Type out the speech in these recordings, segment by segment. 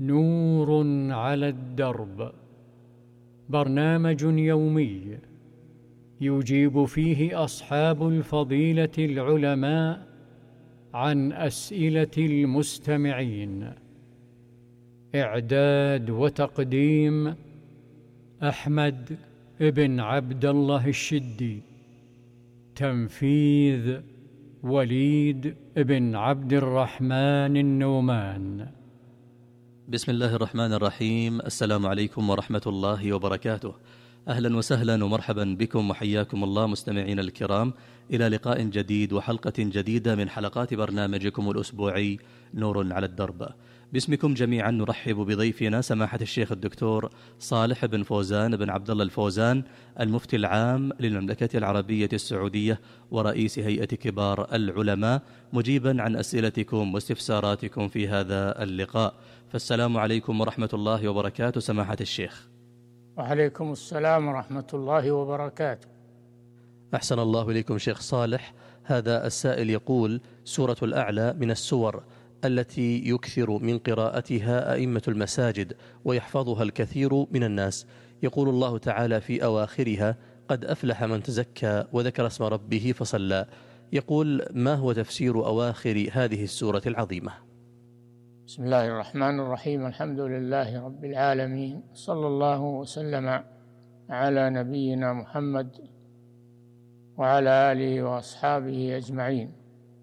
نور على الدرب، برنامج يومي يجيب فيه أصحاب الفضيلة العلماء عن أسئلة المستمعين. إعداد وتقديم أحمد بن عبد الله الشدي. تنفيذ وليد بن عبد الرحمن النومان. بسم الله الرحمن الرحيم. السلام عليكم ورحمة الله وبركاته. أهلا وسهلا ومرحبا بكم وحياكم الله مستمعين الكرام إلى لقاء جديد وحلقة جديدة من حلقات برنامجكم الأسبوعي نور على الدرب. باسمكم جميعا نرحب بضيفنا سماحة الشيخ الدكتور صالح بن فوزان بن عبد الله الفوزان، المفتي العام للمملكة العربية السعودية ورئيس هيئة كبار العلماء، مجيبا عن أسئلتكم واستفساراتكم في هذا اللقاء. فالسلام عليكم ورحمة الله وبركاته سماحة الشيخ. وعليكم السلام ورحمة الله وبركاته. أحسن الله إليكم شيخ صالح. هذا السائل يقول: سورة الأعلى من السور التي يكثر من قراءتها أئمة المساجد ويحفظها الكثير من الناس. يقول الله تعالى في أواخرها: قد أفلح من تزكى وذكر اسم ربه فصلى. يقول: ما هو تفسير أواخر هذه السورة العظيمة؟ بسم الله الرحمن الرحيم. الحمد لله رب العالمين، صلى الله وسلم على نبينا محمد وعلى آله وأصحابه أجمعين.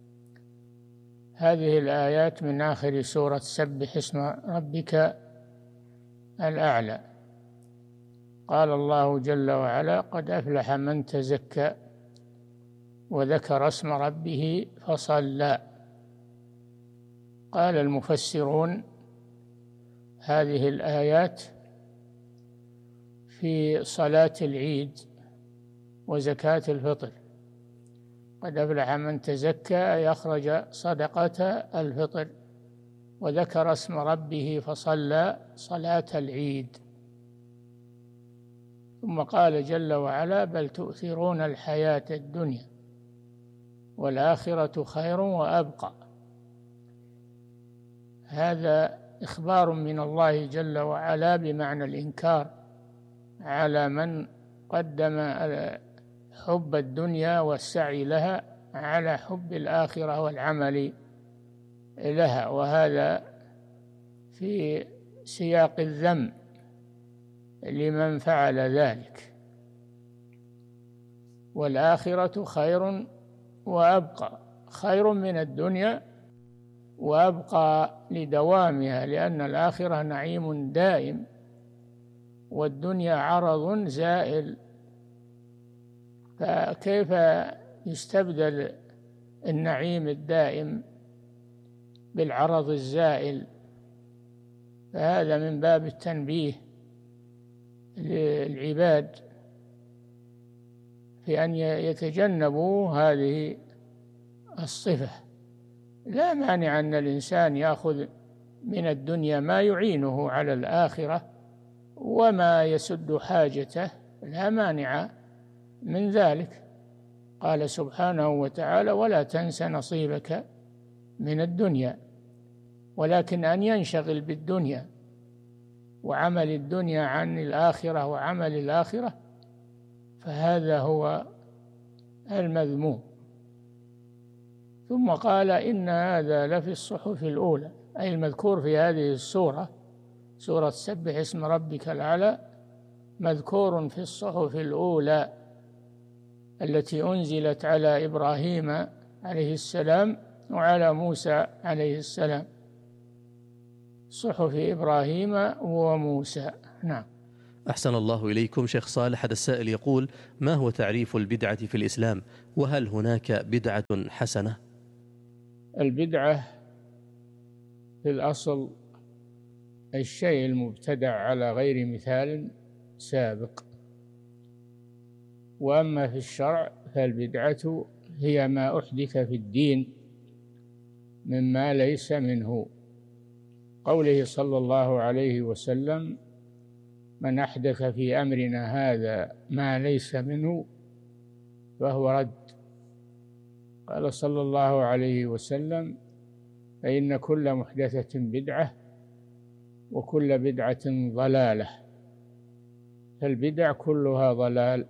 هذه الآيات من آخر سورة سبح اسم ربك الأعلى. قال الله جل وعلا: قد أفلح من تزكى وذكر اسم ربه فصلى. قال المفسرون: هذه الآيات في صلاة العيد وزكاة الفطر. قد أفلح من تزكى يخرج صدقة الفطر، وذكر اسم ربه فصلى صلاة العيد. ثم قال جل وعلا: بل تؤثرون الحياة الدنيا والآخرة خير وأبقى. هذا إخبار من الله جل وعلا بمعنى الإنكار على من قدم حب الدنيا والسعي لها على حب الآخرة والعمل لها، وهذا في سياق الذم لمن فعل ذلك. والآخرة خير وأبقى، خير من الدنيا وأبقى لدوامها، لأن الآخرة نعيم دائم والدنيا عرض زائل. فكيف يستبدل النعيم الدائم بالعرض الزائل؟ فهذا من باب التنبيه للعباد في أن يتجنبوا هذه الصفة. لا مانع أن الإنسان يأخذ من الدنيا ما يعينه على الآخرة وما يسد حاجته، لا مانع من ذلك. قال سبحانه وتعالى: ولا تنس نصيبك من الدنيا. ولكن أن ينشغل بالدنيا وعمل الدنيا عن الآخرة وعمل الآخرة، فهذا هو المذموم. ثم قال: إن هذا لفي الصحف الأولى، أي المذكور في هذه السورة، سورة سبح اسم ربك الأعلى، مذكور في الصحف الأولى التي أنزلت على إبراهيم عليه السلام وعلى موسى عليه السلام، صحف إبراهيم وموسى. نعم. أحسن الله إليكم شيخ صالح. هذا السائل يقول: ما هو تعريف البدعة في الإسلام؟ وهل هناك بدعة حسنة؟ البدعة في الأصل الشيء المبتدع على غير مثال سابق. وأما في الشرع فالبدعة هي ما أحدث في الدين مما ليس منه. قوله صلى الله عليه وسلم: من أحدث في أمرنا هذا ما ليس منه فهو رد. قال صلى الله عليه وسلم: فإن كل محدثة بدعة وكل بدعة ضلالة، فالبدع كلها ضلال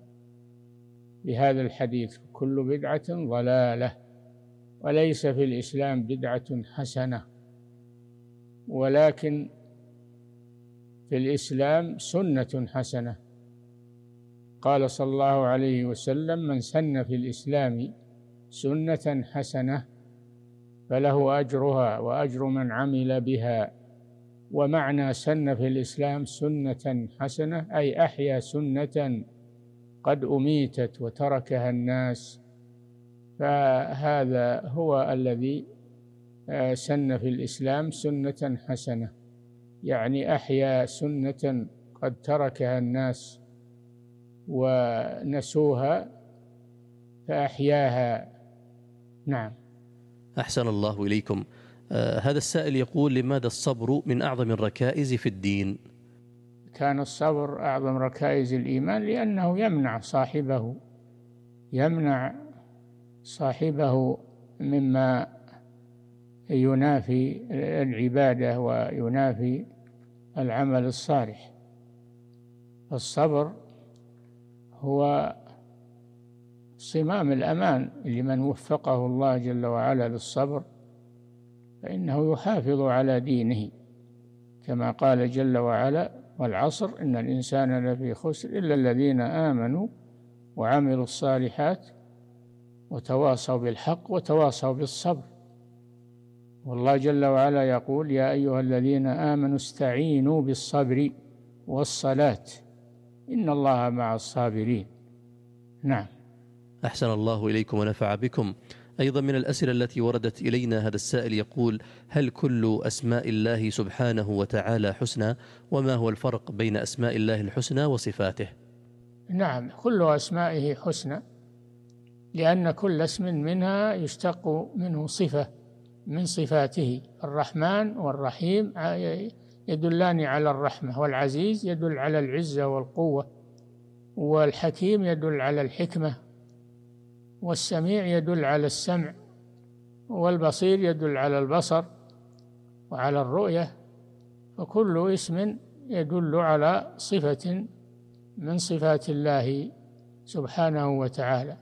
بهذا الحديث، كل بدعة ضلالة. وليس في الإسلام بدعة حسنة، ولكن في الإسلام سنة حسنة. قال صلى الله عليه وسلم: من سن في الإسلام سنة حسنة فله أجرها وأجر من عمل بها. ومعنى سن في الإسلام سنة حسنة أي أحيا سنة قد أميتت وتركها الناس، فهذا هو الذي سن في الإسلام سنة حسنة، يعني أحيا سنة قد تركها الناس ونسوها فأحياها. نعم. أحسن الله إليكم. هذا السائل يقول: لماذا الصبر من أعظم الركائز في الدين؟ كان الصبر أعظم ركائز الإيمان لأنه يمنع صاحبه مما ينافي العبادة وينافي العمل الصالح. الصبر هو صمام الأمان لمن وفقه الله جل وعلا للصبر، فإنه يحافظ على دينه، كما قال جل وعلا: والعصر إن الإنسان لفي خسر إلا الذين آمنوا وعملوا الصالحات وتواصوا بالحق وتواصوا بالصبر. والله جل وعلا يقول: يا أيها الذين آمنوا استعينوا بالصبر والصلاة إن الله مع الصابرين. نعم. أحسن الله إليكم ونفع بكم. أيضا من الأسئلة التي وردت إلينا هذا السائل يقول: هل كل أسماء الله سبحانه وتعالى حسنى؟ وما هو الفرق بين أسماء الله الحسنى وصفاته؟ نعم، كل أسمائه حسنى، لأن كل اسم منها يشتق منه صفة من صفاته. الرحمن والرحيم يدلان على الرحمة، والعزيز يدل على العزة والقوة، والحكيم يدل على الحكمة، والسميع يدل على السمع، والبصير يدل على البصر وعلى الرؤية. فكل اسم يدل على صفة من صفات الله سبحانه وتعالى،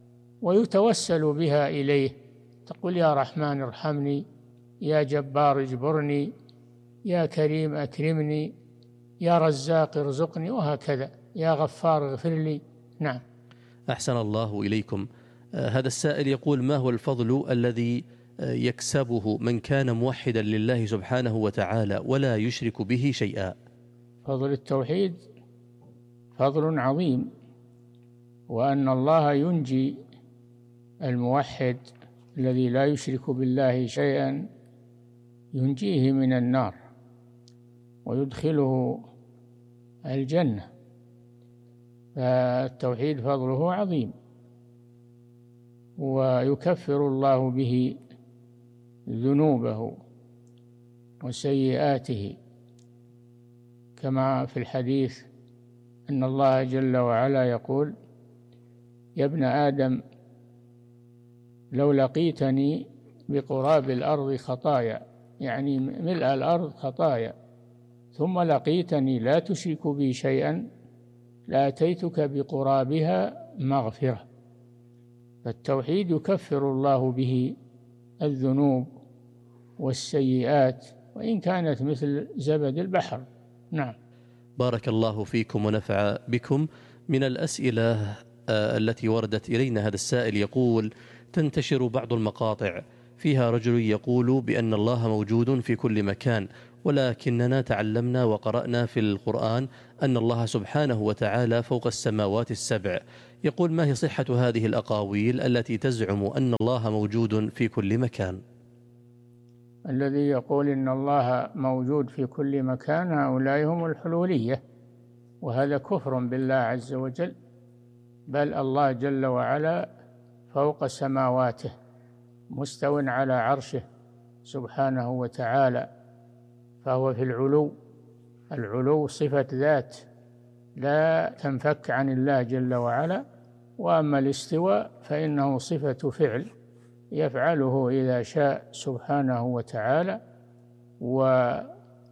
ويتوسل بها إليه. تقول: يا رحمن ارحمني، يا جبار اجبرني، يا كريم أكرمني، يا رزاق ارزقني، وهكذا، يا غفار اغفر لي. نعم. أحسن الله إليكم. هذا السائل يقول: ما هو الفضل الذي يكسبه من كان موحدا لله سبحانه وتعالى ولا يشرك به شيئا؟ فضل التوحيد فضل عظيم، وأن الله ينجي الموحد الذي لا يشرك بالله شيئا، ينجيه من النار ويدخله الجنة. فالتوحيد فضله عظيم، ويكفر الله به ذنوبه وسيئاته، كما في الحديث أن الله جل وعلا يقول: يا ابن آدم لو لقيتني بقراب الأرض خطايا، يعني ملء الأرض خطايا، ثم لقيتني لا تشرك بي شيئا لأتيتك بقرابها مغفرة. فالتوحيد يكفر الله به الذنوب والسيئات وإن كانت مثل زبد البحر. نعم. بارك الله فيكم ونفع بكم. من الأسئلة التي وردت إلينا هذا السائل يقول: تنتشر بعض المقاطع فيها رجل يقول بأن الله موجود في كل مكان، ولكننا تعلمنا وقرأنا في القرآن أن الله سبحانه وتعالى فوق السماوات السبع. يقول: ما هي صحة هذه الأقاويل التي تزعم أن الله موجود في كل مكان؟ الذي يقول إن الله موجود في كل مكان هؤلاء هم الحلولية، وهذا كفر بالله عز وجل. بل الله جل وعلا فوق سماواته مستو على عرشه سبحانه وتعالى، فهو في العلو. العلو صفة ذات لا تنفك عن الله جل وعلا، وأما الاستواء فإنه صفة فعل يفعله إذا شاء سبحانه وتعالى،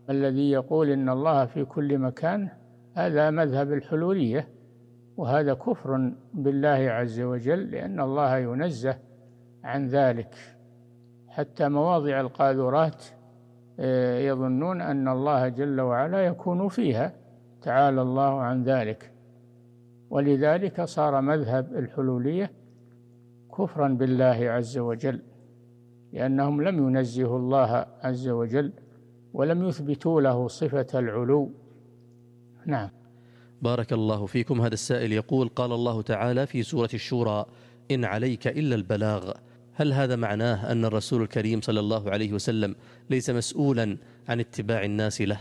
الذي يقول إن الله في كل مكان هذا مذهب الحلولية، وهذا كفر بالله عز وجل، لأن الله ينزه عن ذلك. حتى مواضع القاذورات يظنون أن الله جل وعلا يكون فيها، تعالى الله عن ذلك. ولذلك صار مذهب الحلولية كفرا بالله عز وجل، لأنهم لم ينزهوا الله عز وجل ولم يثبتوا له صفة العلو. نعم. بارك الله فيكم. هذا السائل يقول: قال الله تعالى في سورة الشورى: إن عليك إلا البلاغ. هل هذا معناه أن الرسول الكريم صلى الله عليه وسلم ليس مسؤولا عن اتباع الناس له؟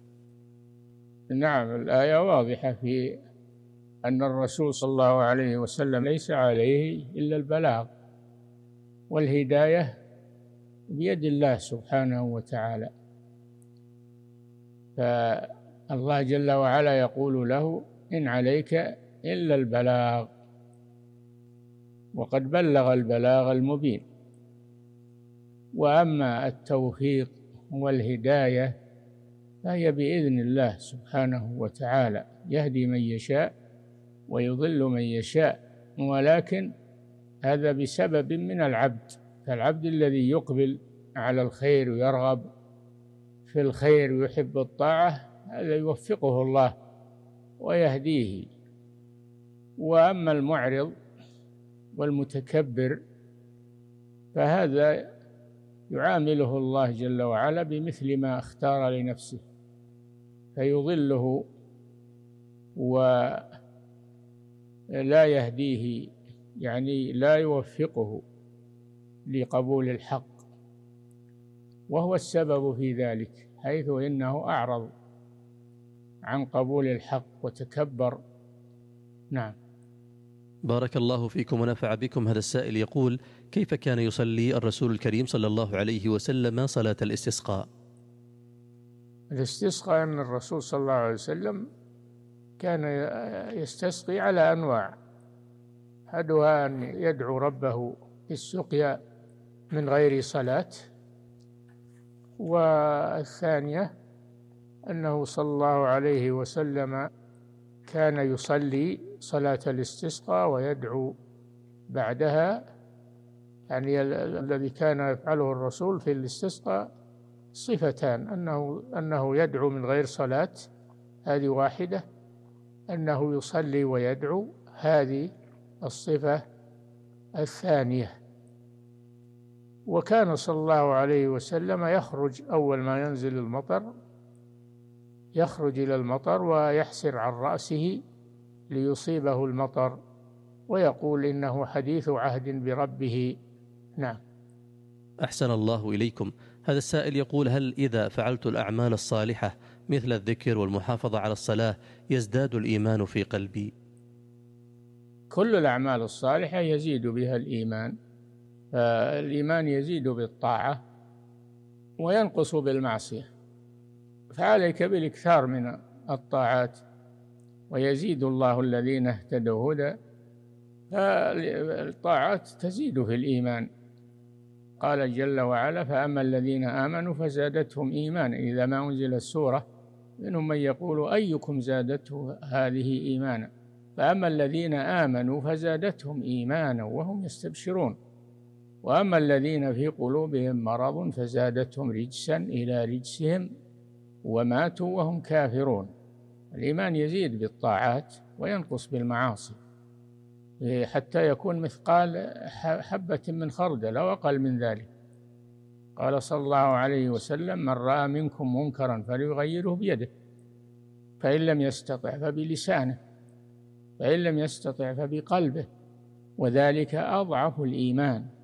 نعم، الآية واضحة في أن الرسول صلى الله عليه وسلم ليس عليه إلا البلاغ، والهداية بيد الله سبحانه وتعالى. فالله جل وعلا يقول له: إن عليك إلا البلاغ، وقد بلغ البلاغ المبين. وأما التوفيق والهداية فهي بإذن الله سبحانه وتعالى، يهدي من يشاء ويضل من يشاء، ولكن هذا بسبب من العبد. فالعبد الذي يقبل على الخير ويرغب في الخير ويحب الطاعة، هذا يوفقه الله ويهديه. وأما المعرض والمتكبر فهذا يعامله الله جل وعلا بمثل ما اختار لنفسه، فيضله ولا يهديه، يعني لا يوفقه لقبول الحق، وهو السبب في ذلك، حيث إنه أعرض عن قبول الحق وتكبر. نعم. بارك الله فيكم ونفع بكم. هذا السائل يقول: كيف كان يصلي الرسول الكريم صلى الله عليه وسلم صلاة الاستسقاء؟ الاستسقاء أن الرسول صلى الله عليه وسلم كان يستسقي على أنواع، أحدها أن يدعو ربه بالسقيا من غير صلاة، والثانية أنه صلى الله عليه وسلم كان يصلي صلاة الاستسقاء ويدعو بعدها. يعني الذي كان يفعله الرسول في الاستسقاء صفتان: أنه يدعو من غير صلاة، هذه واحدة، أنه يصلي ويدعو، هذه الصفة الثانية. وكان صلى الله عليه وسلم يخرج أول ما ينزل المطر، يخرج إلى المطر ويحسر عن رأسه ليصيبه المطر، ويقول إنه حديث عهد بربه. نعم. أحسن الله إليكم. هذا السائل يقول: هل إذا فعلت الأعمال الصالحة مثل الذكر والمحافظة على الصلاة يزداد الإيمان في قلبي؟ كل الأعمال الصالحة يزيد بها الإيمان، فالإيمان يزيد بالطاعة وينقص بالمعصية، فعليك بالإكثار من الطاعات، ويزيد الله الذين اهتدوا هدى. فالطاعات تزيد في الإيمان. قال جل وعلا: فأما الذين آمنوا فزادتهم إيمانا. إذا ما أنزلت سورة منهم من يقول أيكم زادته هذه إيمانا، فأما الذين آمنوا فزادتهم إيمانا وهم يستبشرون، وأما الذين في قلوبهم مرض فزادتهم رجسا إلى رجسهم وماتوا وهم كافرون. الإيمان يزيد بالطاعات وينقص بالمعاصي حتى يكون مثقال حبة من خردل أو أقل من ذلك. قال صلى الله عليه وسلم: من رأى منكم منكرا فليغيره بيده، فإن لم يستطع فبلسانه، فإن لم يستطع فبقلبه، وذلك أضعف الإيمان.